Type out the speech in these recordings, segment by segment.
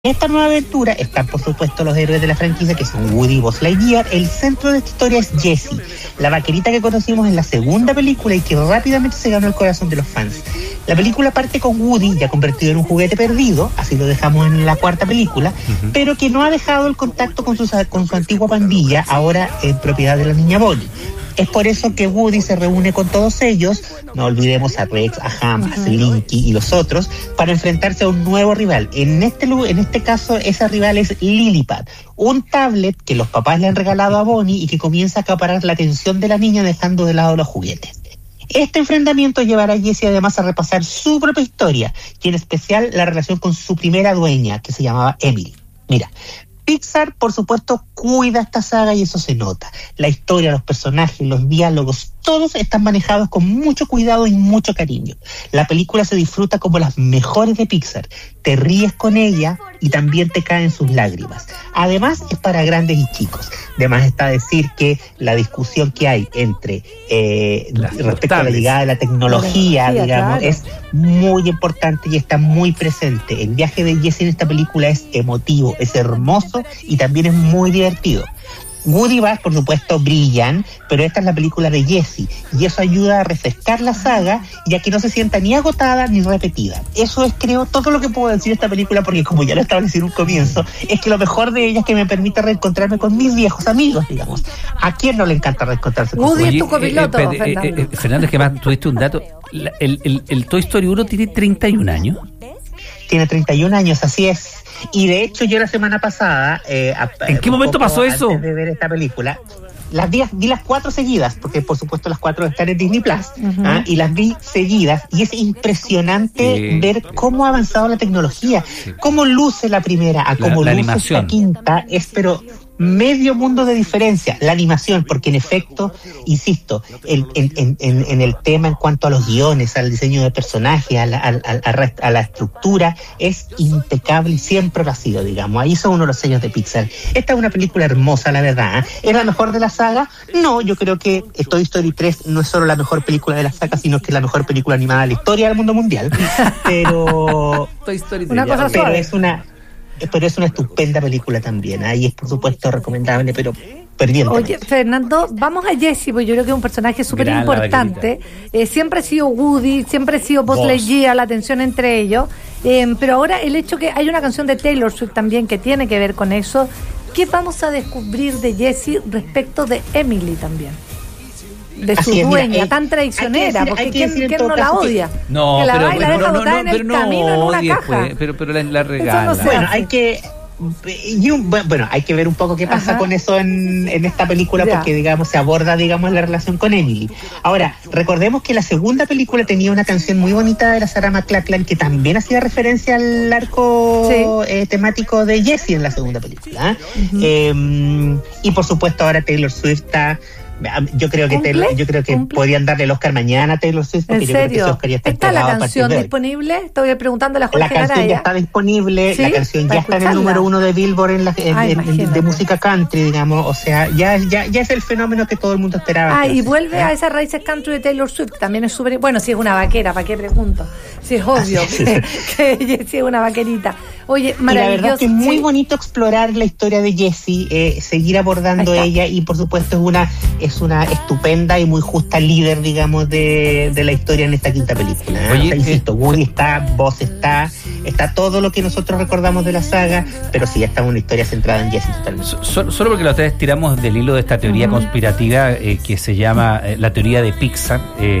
Esta nueva aventura están, por supuesto, los héroes de la franquicia, que son Woody y Buzz Lightyear. El centro de esta historia es Jessie, la vaquerita que conocimos en la segunda película y que rápidamente se ganó el corazón de los fans. La película parte con Woody ya convertido en un juguete perdido, así lo dejamos en la cuarta película, pero que no ha dejado el contacto con su antigua pandilla, ahora en propiedad de la niña Bonnie. Es por eso que Woody se reúne con todos ellos, no olvidemos a Rex, a Ham, a Slinky y los otros, para enfrentarse a un nuevo rival. En este caso, ese rival es Lillipad, un tablet que los papás le han regalado a Bonnie y que comienza a acaparar la atención de la niña dejando de lado los juguetes. Este enfrentamiento llevará a Jessie además a repasar su propia historia, y en especial la relación con su primera dueña, que se llamaba Emily. Mira, Pixar, por supuesto, cuida esta saga y eso se nota. La historia, los personajes, los diálogos, todos están manejados con mucho cuidado y mucho cariño. La película se disfruta como las mejores de Pixar. Te ríes con ella y también te caen sus lágrimas. Además, es para grandes y chicos. Además está decir que la discusión que hay entre respecto a la llegada de la tecnología, digamos, claro, es muy importante y está muy presente. El viaje de Jessie en esta película es emotivo, es hermoso y también es muy divertido. Woody y Buzz, por supuesto, brillan, pero esta es la película de Jessie y eso ayuda a refrescar la saga y a que no se sienta ni agotada ni repetida. Eso es, creo, todo lo que puedo decir de esta película, porque como ya lo establecí en un comienzo, es que lo mejor de ella es que me permite reencontrarme con mis viejos amigos, digamos. ¿A quién no le encanta reencontrarse con Woody? Es tu copiloto, Fernando. Fernando, es que más tuviste un dato. El Toy Story 1 tiene 31 años. Tiene 31 años, así es. Y de hecho yo la semana pasada... ¿En qué momento pasó eso? Antes de ver esta película, vi las 4 seguidas, porque por supuesto las 4 están en Disney Plus, y las vi seguidas, y es impresionante ver cómo ha avanzado la tecnología, cómo luce la primera, a cómo luce la quinta, es pero... medio mundo de diferencia, la animación, porque en efecto, insisto, en el tema en cuanto a los guiones, al diseño de personajes, a la estructura, es impecable y siempre lo ha sido, digamos. Ahí son uno de los sellos de Pixar. Esta es una película hermosa, la verdad. ¿Es la mejor de la saga? No, yo creo que Toy Story 3 no es solo la mejor película de la saga, sino que es la mejor película animada de la historia del mundo mundial. Pero... Toy Story 3, una cosa pero es una estupenda película también. Ahí es, por supuesto, recomendable, pero perdiendo. Oye, Fernando, vamos a Jessie, porque yo creo que es un personaje súper importante. Siempre ha sido Woody, siempre ha sido Buzz Lightyear, la tensión entre ellos. Pero ahora el hecho que hay una canción de Taylor Swift también que tiene que ver con eso. ¿Qué vamos a descubrir de Jessie respecto de Emily también? De su dueña, tan traicionera, porque ¿quién no la odia? No, que la pero, va y la deja botada en el camino en una caja. Pero la regala. No bueno, hay que ver un poco qué pasa con eso en esta película, porque digamos se aborda la relación con Emily. Ahora, recordemos que la segunda película tenía una canción muy bonita de la Sarah McLachlan que también hacía referencia al arco temático de Jessie en la segunda película. Y por supuesto ahora Taylor Swift está... Yo creo que podrían darle el Oscar mañana a Taylor Swift, porque yo creo que ese Oscar ya está entregado. ¿Está la canción disponible? Estoy preguntándole a Jorge Araya. La canción ya está disponible, ¿sí? La canción ya está en el número 1 de Billboard de música country, digamos, o sea, ya es el fenómeno que todo el mundo esperaba. Y vuelve a esas raíces country de Taylor Swift, que también es súper... Bueno, si es una vaquera, ¿para qué pregunto? Si es obvio que Jessie es una vaquerita. Oye, maravilloso. Y la verdad es que es muy bonito explorar la historia de Jessie, seguir abordando ella, y por supuesto es una estupenda y muy justa líder, digamos, de la historia en esta quinta película. Oye, o sea, insisto, Woody está, Buzz está todo lo que nosotros recordamos de la saga, pero sí, está una historia centrada en Jessie totalmente. Solo porque la otra vez tiramos del hilo de esta teoría conspirativa que se llama la teoría de Pixar,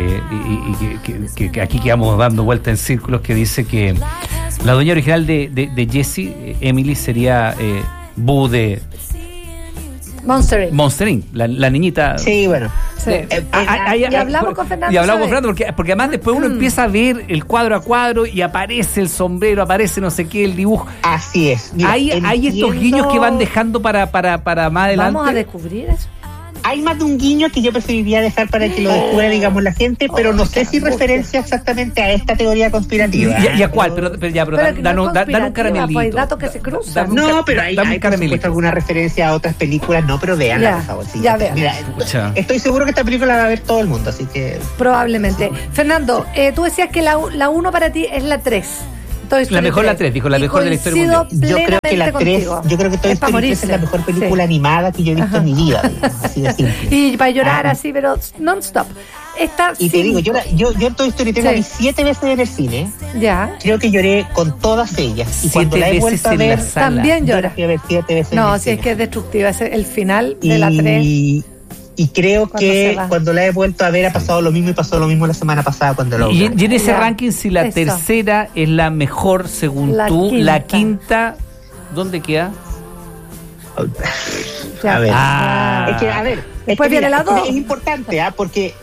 y que aquí quedamos dando vuelta en círculos, que dice que la dueña original de Jessie, Emily, sería Boo de Monster Inc., la niñita. Sí, bueno. Sí. Y hablamos con Fernando. Y hablamos con Fernando porque además después uno empieza a ver el cuadro a cuadro y aparece el sombrero, aparece no sé qué, el dibujo. Así es. Mira, hay estos guiños que van dejando para más adelante. Vamos a descubrir eso. Hay más de un guiño que yo preferiría dejar para que lo descubra, digamos, la gente, pero no sé si referencia exactamente a esta teoría conspirativa. ¿Y a cuál? Pero danos un caramelito. Hay datos que se cruzan. No, pero hay por supuesto alguna referencia a otras películas, no, pero véanla, por favor. Sí, ya vean. Mira, estoy seguro que esta película la va a ver todo el mundo, así que... Probablemente. Fernando, tú decías que la 1 para ti es la 3. Toy Story La mejor 3. la 3, dijo, la mejor de la historia mundial. Yo creo que la 3, yo creo que Toy Story 3 es la mejor película animada que yo he visto en mi vida, así de simple. Y para llorar así, pero non-stop. Y te digo, yo Toy Story 3 la vi 7 veces en el cine. Ya. Creo que lloré con todas ellas. Y cuando la he vuelto a ver, también llora. Yo la fui a ver 7 veces no, en el si cine. es que es destructiva, es el final de la 3. Y creo que cuando la he vuelto a ver ha pasado lo mismo, y pasó lo mismo la semana pasada cuando la vi. Y en ese ranking, si la tercera es la mejor según tú, la quinta, ¿dónde queda? A ver. Es que, a ver. Después viene la 2. Es importante, porque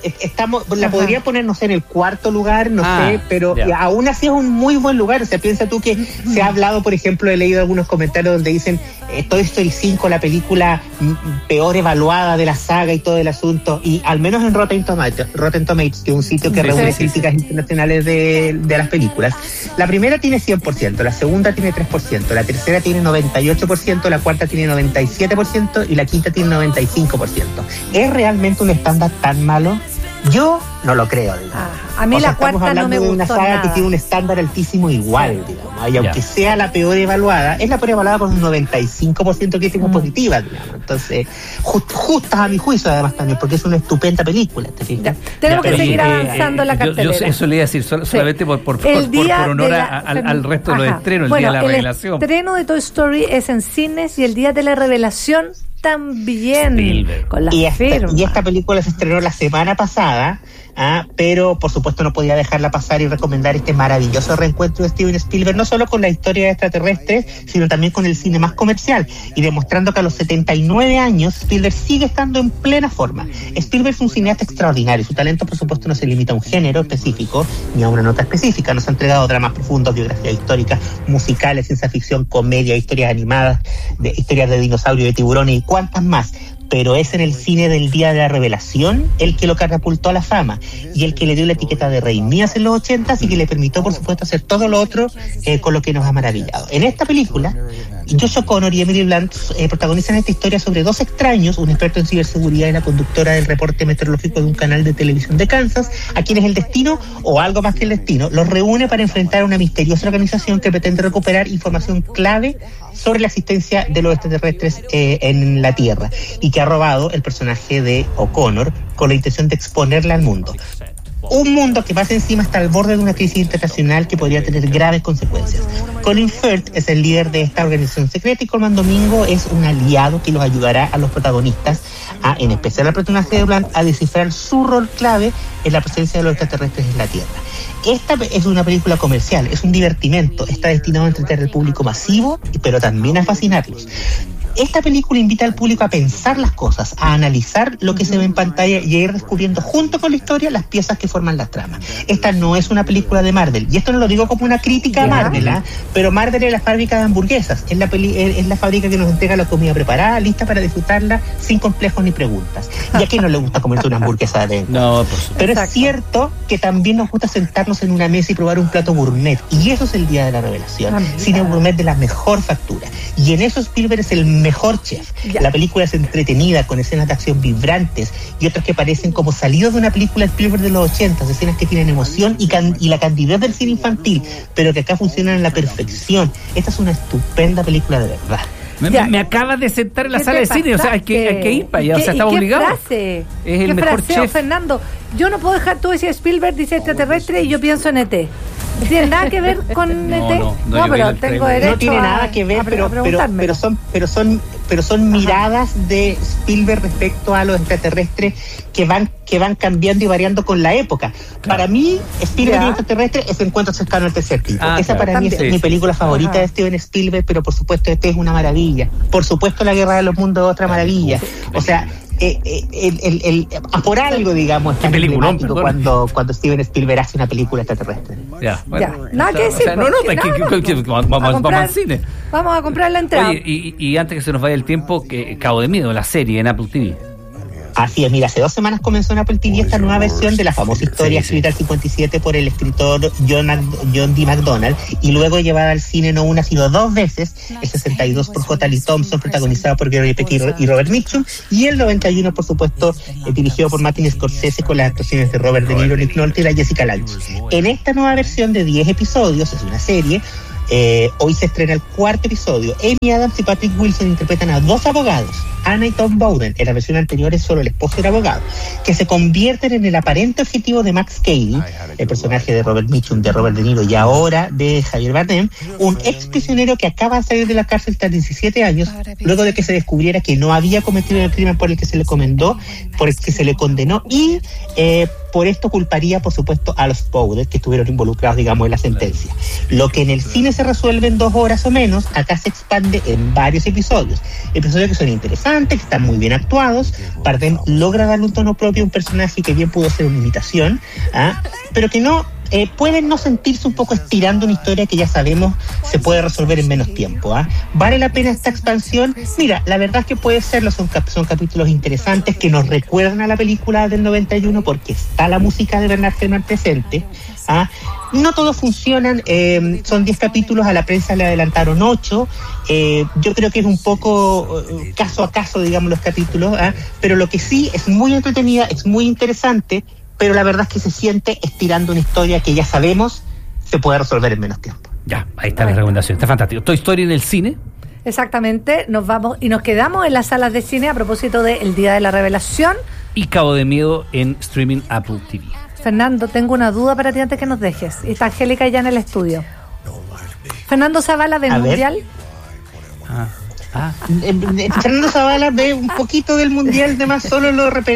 la podría poner, no sé, en el cuarto lugar, no sé, pero aún así es un muy buen lugar. O sea, piensa tú que se ha hablado, por ejemplo, he leído algunos comentarios donde dicen Toy Story 5, la película peor evaluada de la saga y todo el asunto, y al menos en Rotten Tomatoes, que es un sitio que reúne críticas internacionales de las películas, la primera tiene 100%, la segunda tiene 3%, la tercera tiene 98%, la cuarta tiene 97% y la quinta tiene 95%. ¿Es realmente un estándar tan malo? Yo no lo creo, digamos. A mí la cuarta no me gustó. Estamos hablando de una saga nada. Que tiene un estándar altísimo igual, digamos. Y aunque sea la peor evaluada, es la peor evaluada con un 95% de críticas positivas, digamos. Entonces, justas a mi juicio, además, también, porque es una estupenda película. Tenemos que seguir avanzando en la cartelera. Yo eso le iba a decir, solamente por honor al resto de los estrenos, el día de la revelación. El estreno de Toy Story es en cines y el día de la revelación también. Con la firma. Y esta película se estrenó la semana pasada, pero por supuesto no podía dejarla pasar y recomendar este maravilloso reencuentro de Steven Spielberg, no solo con la historia de extraterrestres, sino también con el cine más comercial, y demostrando que a los 79 años Spielberg sigue estando en plena forma. Spielberg es un cineasta extraordinario, su talento por supuesto no se limita a un género específico ni a una nota específica, nos ha entregado dramas profundos, biografías históricas, musicales, ciencia ficción, comedia, historias animadas, historias de dinosaurios, de tiburones y cuantas más. Pero es en el cine del día de la revelación el que lo catapultó a la fama y el que le dio la etiqueta de Rey Mías en los 80 y que le permitió, por supuesto, hacer todo lo otro con lo que nos ha maravillado. En esta película, Josh O'Connor y Emily Blunt protagonizan esta historia sobre dos extraños, un experto en ciberseguridad y la conductora del reporte meteorológico de un canal de televisión de Kansas, a quienes el destino, o algo más que el destino, los reúne para enfrentar a una misteriosa organización que pretende recuperar información clave sobre la existencia de los extraterrestres en la Tierra, y que ha robado el personaje de O'Connor con la intención de exponerla al mundo. Un mundo que más encima está al borde de una crisis internacional que podría tener graves consecuencias. Colin Firth es el líder de esta organización secreta y Colman Domingo es un aliado que los ayudará a los protagonistas, en especial al personaje de Blunt, a descifrar su rol clave en la presencia de los extraterrestres en la Tierra. Esta es una película comercial, es un divertimento, está destinado a entretener al público masivo, pero también a fascinarlos. Esta película invita al público a pensar las cosas, a analizar lo que se ve en pantalla y a ir descubriendo junto con la historia las piezas que forman la trama. Esta no es una película de Marvel, y esto no lo digo como una crítica a Marvel, pero Marvel es la fábrica de hamburguesas, es la fábrica que nos entrega la comida preparada, lista para disfrutarla sin complejos ni preguntas. Y a quién no le gusta comerse una hamburguesa de dentro. No, por supuesto. Pero es cierto que también nos gusta sentarnos en una mesa y probar un plato gourmet, y eso es el día de la revelación, cine gourmet de la mejor factura, y en eso Spielberg es el mejor chef. La película es entretenida, con escenas de acción vibrantes y otras que parecen como salidos de una película de Spielberg de los 80, escenas que tienen emoción y la candidez del cine infantil, pero que acá funcionan en la perfección. Esta es una estupenda película de verdad. Me acabas de sentar en la sala de cine, o sea, hay que ir para allá, o sea, estamos obligados. Es el mejor chef. Fernando, yo no puedo dejar, tú decías Spielberg, dice extraterrestre y yo pienso en ET. ¿No tiene nada que ver con ET? No, pero tengo derecho. No tiene nada que ver, pero son miradas de Spielberg respecto a los extraterrestres que van cambiando y variando con la época. Para mí, Spielberg y los extraterrestres es Encuentro cercano al tercer tipo. Esa para mí es mi película favorita de Steven Spielberg, pero por supuesto este es una maravilla. Por supuesto La Guerra de los Mundos es otra maravilla. O sea, por algo, digamos, es tan emblemático cuando Steven Spielberg hace una película extraterrestre. Nada que decir. Vamos al cine. Vamos a comprar la entrada. Oye, y antes que se nos vaya el tiempo, Cabo de Miedo, la serie en Apple TV. Así es, mira, hace 2 semanas comenzó en Apple TV esta nueva versión de la famosa historia escrita al 57 por el escritor John D. MacDonald y luego llevada al cine no una sino 2 veces, el 62 por J. Lee Thompson, protagonizada por Gary Peck y Robert Mitchum, y el 91, por supuesto, dirigido por Martin Scorsese con las actuaciones de Robert De Niro, Nick Nolte y la Jessica Lange. En esta nueva versión de 10 episodios, es una serie. Hoy se estrena el 4º episodio. Amy Adams y Patrick Wilson interpretan a 2 abogados, Anna y Tom Bowden. En la versión anterior es solo el esposo del abogado, que se convierten en el aparente objetivo de Max Cady, el personaje de Robert Mitchum, de Robert De Niro y ahora de Javier Bardem, un ex prisionero que acaba de salir de la cárcel tras 17 años, luego de que se descubriera que no había cometido el crimen por el que se le condenó y por esto culparía, por supuesto, a los Bowden, que estuvieron involucrados, digamos, en la sentencia. Lo que en el cine se resuelve en 2 horas o menos, acá se expande en varios episodios que son interesantes, que están muy bien actuados. Bardem logra darle un tono propio a un personaje que bien pudo ser una imitación, pero que no pueden no sentirse un poco estirando una historia que ya sabemos se puede resolver en menos tiempo. ¿Vale la pena esta expansión? Mira, la verdad es que puede serlo, son capítulos interesantes que nos recuerdan a la película del 91 porque está la música de Bernard Herrmann presente. No todos funcionan, son 10 capítulos, a la prensa le adelantaron 8, yo creo que es un poco caso a caso, digamos, los capítulos, pero lo que sí es muy entretenida, es muy interesante, pero la verdad es que se siente estirando una historia que ya sabemos se puede resolver en menos tiempo. Ya, ahí está la recomendación, está fantástico. Toy Story en el cine. Exactamente, nos vamos y nos quedamos en las salas de cine a propósito del Día de la Revelación. Y Cabo de Miedo en streaming Apple TV. Fernando, tengo una duda para ti antes que nos dejes. Está Angélica ya en el estudio. Fernando Zavala del Mundial. Fernando Zavala ve un poquito del Mundial, además solo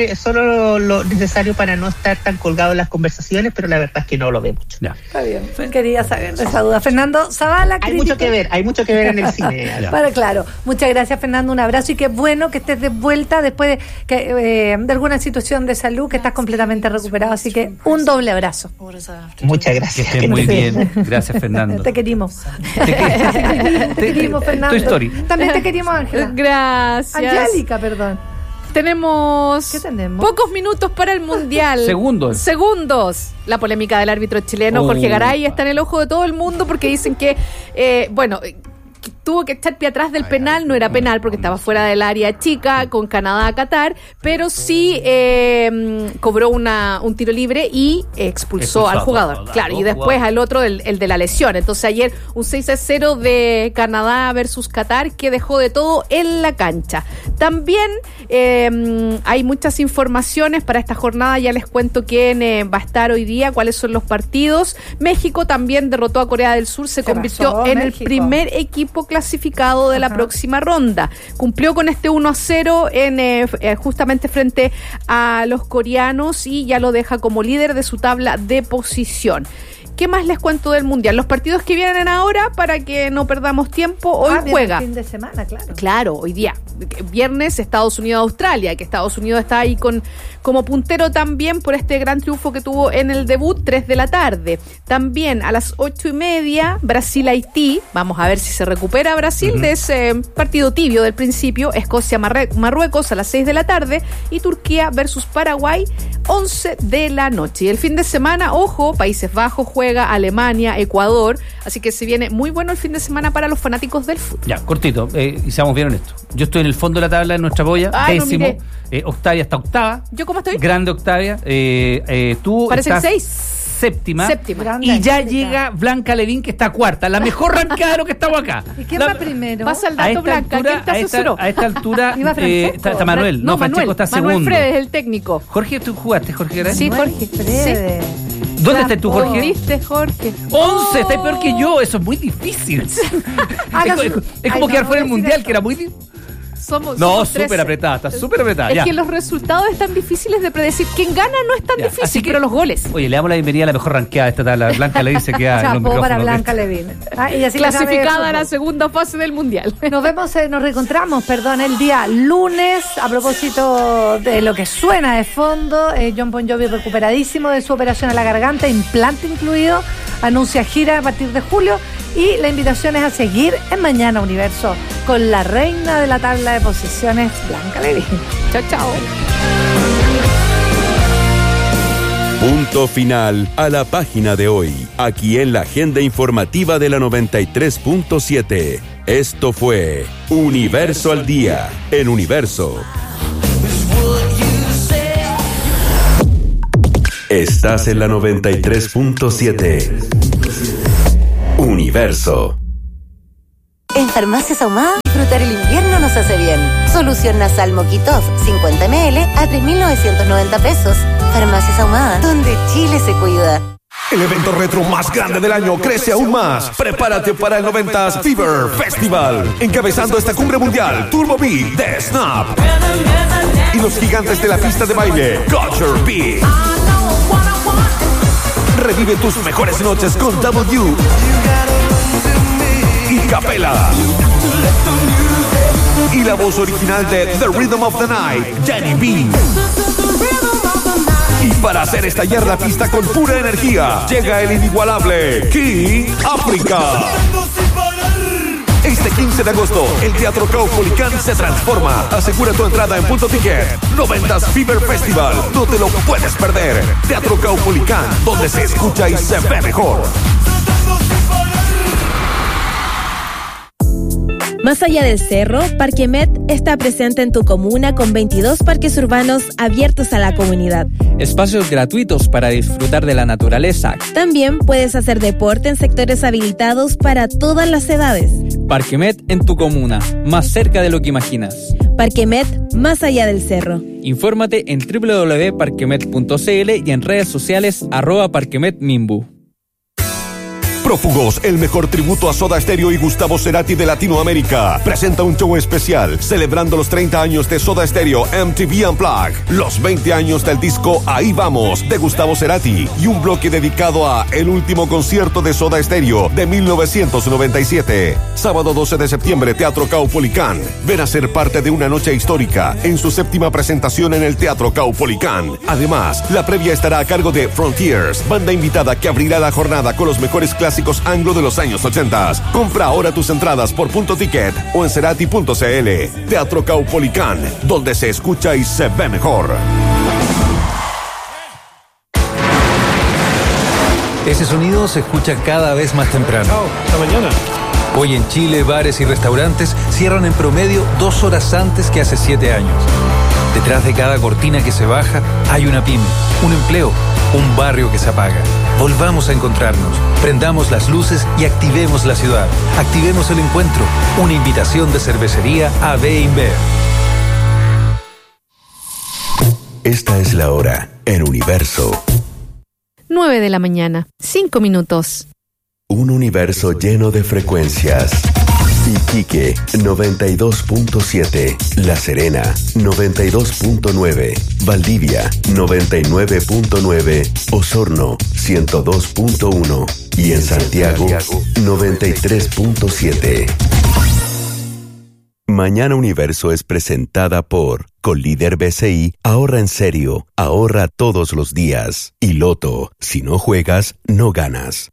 lo necesario para no estar tan colgado en las conversaciones, pero la verdad es que no lo ve mucho. Ya. Está bien, quería saber esa duda. Fernando Zavala, hay mucho que ver en el cine. Bueno, claro, muchas gracias, Fernando, un abrazo y qué bueno que estés de vuelta después de alguna situación de salud, que estás completamente recuperado, así que un doble abrazo. Muchas gracias. Que estés muy bien, gracias, Fernando. Te querimos. Te querimos, Fernando. Tu story. También te querimos, Ángela. Gracias. Angélica, perdón. Tenemos ¿Qué tenemos? Pocos minutos para el Mundial. Segundos. La polémica del árbitro chileno Jorge Garay está en el ojo de todo el mundo porque dicen que, tuvo que echar pie atrás del penal, no era penal porque estaba fuera del área chica con Canadá a Qatar, pero sí cobró un tiro libre y expulsó al jugador. Claro, y después al otro, el de la lesión. Entonces ayer un 6-0 de Canadá versus Qatar que dejó de todo en la cancha. También hay muchas informaciones para esta jornada, ya les cuento quién va a estar hoy día, cuáles son los partidos. México también derrotó a Corea del Sur, se convirtió en el primer equipo clasificado de la próxima ronda. Cumplió con este 1-0 justamente frente a los coreanos y ya lo deja como líder de su tabla de posición. ¿Qué más les cuento del Mundial? Los partidos que vienen ahora, para que no perdamos tiempo, hoy juega. Fin de semana, claro. Claro, hoy día. Viernes, Estados Unidos-Australia, que Estados Unidos está ahí como puntero también por este gran triunfo que tuvo en el debut, 3 de la tarde. También a las 8:30, Brasil-Haití. Vamos a ver si se recupera Brasil de ese partido tibio del principio. Escocia-Marruecos a las 6 de la tarde. Y Turquía versus Paraguay, 11 de la noche. Y el fin de semana, ojo, Países Bajos juega Alemania, Ecuador. Así que se viene muy bueno el fin de semana para los fanáticos del fútbol. Ya, cortito, y seamos bien honestos. Yo estoy en el fondo de la tabla de nuestra polla, décimo. Octavia está octava. ¿Yo cómo estoy? Grande Octavia. Tú parecen estás 6. Séptima. Grande, y ya Angélica. Llega Blanca Levín, que está cuarta. La mejor ranqueada de lo que estamos acá. ¿Y quién va primero? Pasa el dato, Blanca. ¿Quién te asesoró? A esta altura está Manuel. No, Francesco está segundo. Manuel Fredes, el técnico. Jorge, ¿tú jugaste, Jorge Garay? Sí, Jorge. Fredes. ¿Dónde estás tú, Jorge? ¿Viste, Jorge? 11, estás peor que yo. Eso es muy difícil. Es como quedar fuera del Mundial, que era muy difícil. Somos súper apretada, está súper apretada. Es ya. que los resultados están difíciles de predecir. Quien gana no es tan difícil, pero los goles. Oye, le damos la bienvenida a la mejor ranqueada de esta tabla. Blanca Levín se queda en los micrófonos. para Blanca Levín. Y así clasificada a la segunda fase del Mundial. Nos reencontramos, el día lunes, a propósito de lo que suena de fondo. Jon Bon Jovi recuperadísimo de su operación a la garganta, implante incluido, anuncia gira a partir de julio y la invitación es a seguir en Mañana Universo. con la reina de la tabla de posiciones, Blanca Levin. Chao, chao. Punto final a la página de hoy, aquí en la agenda informativa de la 93.7. Esto fue Universo al Día, en Universo. Estás en la 93.7. Universo. En Farmacias Ahumada, disfrutar el invierno nos hace bien. Solución nasal Moquitov 50 ml a 3.990 pesos. Farmacias Ahumada, donde Chile se cuida. El evento retro más grande del año crece aún más. Prepárate para el 90s Fever Festival. Encabezando esta cumbre mundial, Turbo Beat de Snap. Y los gigantes de la pista de baile, Culture Beat. Revive tus mejores noches con W y Capela. Y la voz original de The Rhythm of the Night, Jenny B. Y para hacer estallar la pista con pura energía, llega el inigualable King África. Este 15 de agosto, el Teatro Caupolicán se transforma. Asegura tu entrada en Punto Ticket. 90s Fever Festival. No te lo puedes perder. Teatro Caupolicán, donde se escucha y se ve mejor. Más allá del cerro, Parque Met está presente en tu comuna con 22 parques urbanos abiertos a la comunidad. Espacios gratuitos para disfrutar de la naturaleza. También puedes hacer deporte en sectores habilitados para todas las edades. Parque Met en tu comuna, más cerca de lo que imaginas. Parque Met, más allá del cerro. Infórmate en www.parquemet.cl y en redes sociales @parquemetmimbu. Prófugos, el mejor tributo a Soda Stereo y Gustavo Cerati de Latinoamérica, presenta un show especial celebrando los 30 años de Soda Stereo MTV Unplugged, los 20 años del disco Ahí Vamos de Gustavo Cerati y un bloque dedicado a el último concierto de Soda Stereo de 1997. Sábado 12 de septiembre, Teatro Caupolicán. Ven a ser parte de una noche histórica en su 7ª presentación en el Teatro Caupolicán. Además, la previa estará a cargo de Frontiers, banda invitada que abrirá la jornada con los mejores clásicos anglo de los años 80. Compra ahora tus entradas por Punto Ticket o en cerati.cl. Teatro Caupolicán, donde se escucha y se ve mejor. Ese sonido se escucha cada vez más temprano. Esta mañana. Hoy en Chile, bares y restaurantes cierran en promedio 2 horas antes que hace 7 años. Detrás de cada cortina que se baja hay una pyme, un empleo, un barrio que se apaga. Volvamos a encontrarnos, prendamos las luces y activemos la ciudad. Activemos el encuentro. Una invitación de cervecería AB InBev. Esta es la hora en Universo. 9 de la mañana, 5 minutos. Un universo lleno de frecuencias. Iquique 92.7, La Serena 92.9, Valdivia 99.9, Osorno 102.1 y en Santiago 93.7. Mañana Universo es presentada por Colíder BCI, ahorra en serio, ahorra todos los días. Y Loto, si no juegas, no ganas.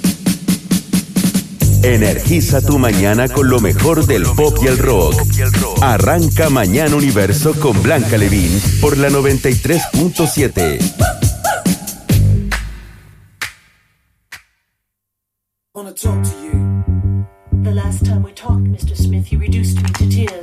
Energiza tu mañana con lo mejor del pop y el rock. Arranca Mañana Universo con Blanca Levin por la 93.7. The last time we talked, Mr. Smith, you reduced me to tears.